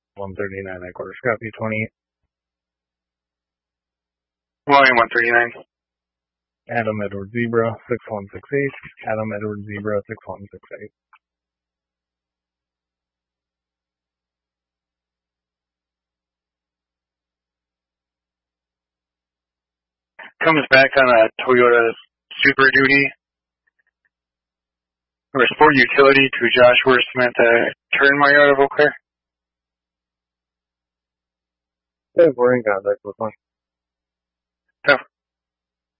139 at quarters. Copy 28. Volume 139. Adam Edward Zebra 6168. Adam Edward Zebra 6168. Comes back on a Toyota Super Duty or Sport Utility to Josh Samantha Turnmeyer out of Eau Claire. Yeah, we're in contact with one. Oh.